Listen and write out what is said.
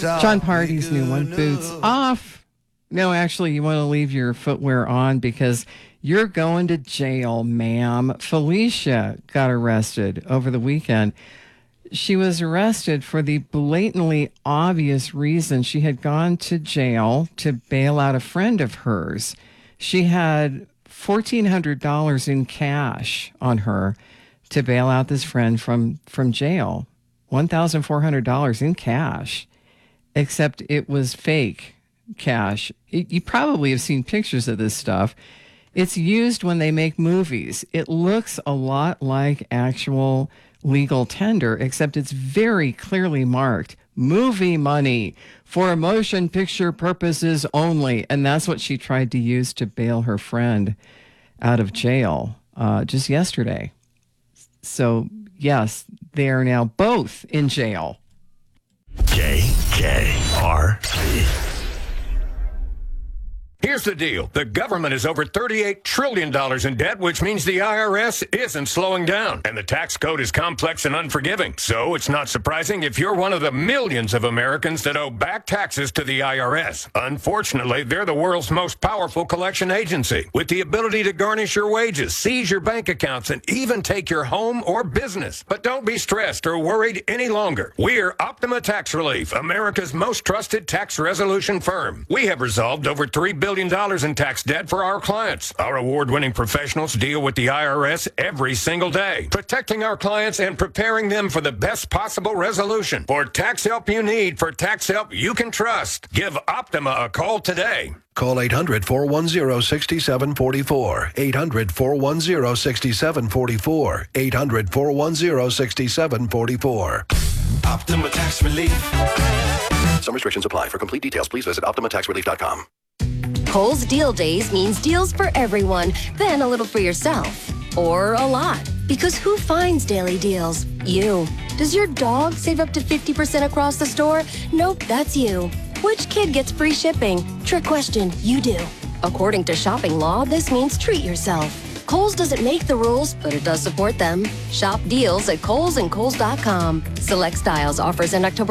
John Party's new one, Boots Off. No, actually, you want to leave your footwear on because you're going to jail, ma'am. Felicia got arrested over the weekend. She was arrested for the blatantly obvious reason she had gone to jail to bail out a friend of hers. She had $1,400 in cash on her to bail out this friend from jail. $1,400 in cash. Except it was fake cash. You probably have seen pictures of this stuff. It's used when they make movies. It looks a lot like actual legal tender, except it's very clearly marked movie money for motion picture purposes only. And that's what she tried to use to bail her friend out of jail just yesterday. So, yes, they are now both in jail. KKRP. Here's the deal. The government is over $38 trillion in debt, which means the IRS isn't slowing down. And the tax code is complex and unforgiving. So it's not surprising if you're one of the millions of Americans that owe back taxes to the IRS. Unfortunately, they're the world's most powerful collection agency, with the ability to garnish your wages, seize your bank accounts, and even take your home or business. But don't be stressed or worried any longer. We're Optima Tax Relief, America's most trusted tax resolution firm. We have resolved over $3 billion in tax debt for our clients. Our award-winning professionals deal with the IRS every single day, protecting our clients and preparing them for the best possible resolution. For tax help you need, for tax help you can trust, give Optima a call today. Call 800-410-6744. 800-410-6744. 800-410-6744. Optima Tax Relief. Some restrictions apply. For complete details, please visit OptimaTaxRelief.com. Kohl's Deal Days means deals for everyone, then a little for yourself. Or a lot. Because who finds daily deals? You. Does your dog save up to 50% across the store? Nope, that's you. Which kid gets free shipping? Trick question, you do. According to shopping law, this means treat yourself. Kohl's doesn't make the rules, but it does support them. Shop deals at Kohl's and Kohl's.com. Select styles, offers, and October